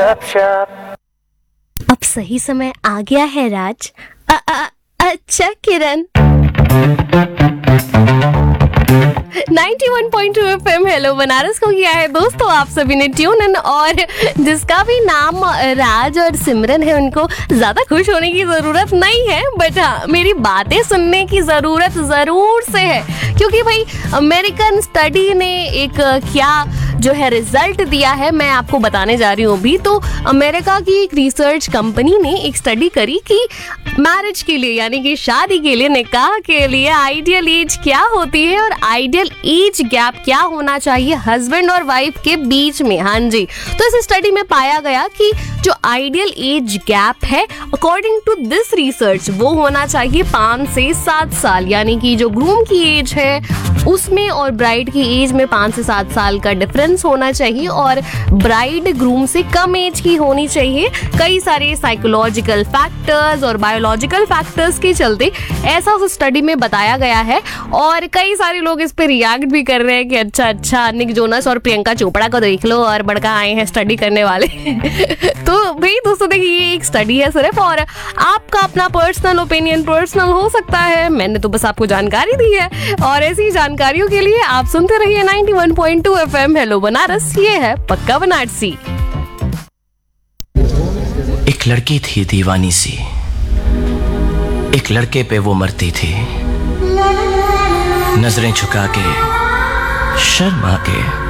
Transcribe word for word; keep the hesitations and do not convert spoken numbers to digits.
गपशप। अब सही समय आ गया है राज। अ, अ, अच्छा किरण। इक्यानवे पॉइंट दो एफएम हेलो बनारस को किया है दोस्तों आप सभी ने ट्यून इन, और जिसका भी नाम राज और सिमरन है उनको ज्यादा खुश होने की जरूरत नहीं है, बट हाँ मेरी बातें सुनने की जरूरत जरूर से है, क्योंकि भाई अमेरिकन स्टडी ने एक क्या जो है रिजल्ट दिया है, मैं आपको बताने जा रही हूँ अभी। तो अमेरिका की एक रिसर्च कंपनी ने एक स्टडी करी कि मैरिज के लिए यानी कि शादी के लिए, निकाह के लिए आइडियल एज क्या होती है और आइडियल एज गैप क्या होना चाहिए हस्बैंड और वाइफ के बीच में। हाँ जी, तो इस स्टडी में पाया गया कि जो आइडियल एज गैप है अकॉर्डिंग टू दिस रिसर्च वो होना चाहिए पाँच से सात साल, यानी कि जो ग्रूम की एज है उसमें और ब्राइड की एज में पाँच से सात साल का डिफरेंस होना चाहिए, और ब्राइड ग्रूम से कम एज की होनी चाहिए। कई सारे साइकोलॉजिकल फैक्टर्स और बायोलॉजिकल फैक्टर्स के चलते ऐसा उस स्टडी में बताया गया है, और कई सारे लोग इस पे रिएक्ट भी कर रहे हैं कि अच्छा अच्छा निक जोनस और प्रियंका चोपड़ा को देख लो और बड़का आए हैं स्टडी करने वाले। तो भाई दोस्तों देखिए ये एक स्टडी है सिर्फ, और आपका अपना पर्सनल ओपिनियन पर्सनल हो सकता है, मैंने तो बस आपको जानकारी दी है, और ऐसी जानकारियों के लिए आप सुनते रहिए इक्यानवे पॉइंट दो एफएम हेलो बनारस। ये है पक्का बनारसी। एक लड़की थी दीवानी सी, एक लड़के पे वो मरती थी, नजरें झुका के शर्मा के